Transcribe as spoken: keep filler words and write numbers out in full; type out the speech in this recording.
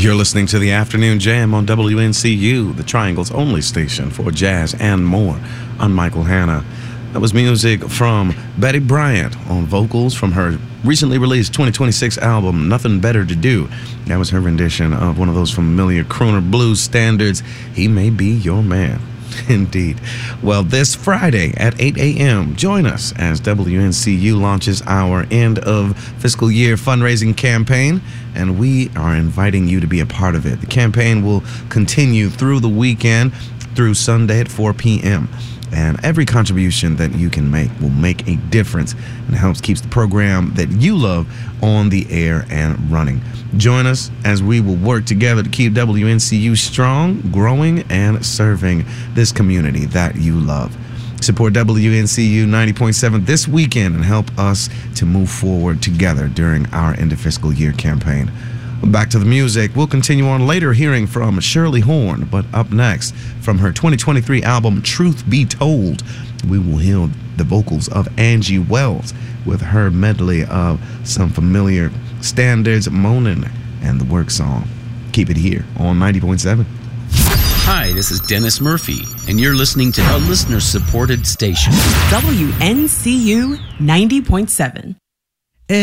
You're listening to the Afternoon Jam on W N C U, the Triangle's only station for jazz and more. I'm Michael Hanna. That was music from Betty Bryant on vocals from her recently released twenty twenty-six album, Nothing Better to Do. That was her rendition of one of those familiar crooner blues standards, He May Be Your Man. Indeed. Well, this Friday at eight a.m., join us as W N C U launches our end of fiscal year fundraising campaign, and we are inviting you to be a part of it. The campaign will continue through the weekend through Sunday at four p.m., and every contribution that you can make will make a difference and helps keeps the program that you love on the air and running. Join us as we will work together to keep W N C U strong, growing, and serving this community that you love. Support W N C U ninety point seven this weekend and help us to move forward together during our end of fiscal year campaign. Back to the music. We'll continue on later hearing from Shirley Horn, but up next, from her twenty twenty-three album Truth Be Told, we will hear the vocals of Angie Wells with her medley of some familiar standards, Moanin', and the work song. Keep it here on ninety point seven. Hi, this is Dennis Murphy, and you're listening to a listener-supported station. W N C U ninety point seven.